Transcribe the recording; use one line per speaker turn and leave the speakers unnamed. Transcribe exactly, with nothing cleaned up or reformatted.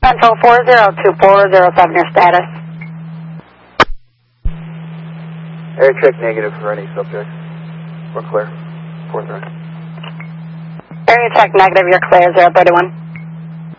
Central four zero two four zero seven, your status.
Air check negative for any subject. We're clear. four three.
Area check negative, you're clear, zero thirty-one.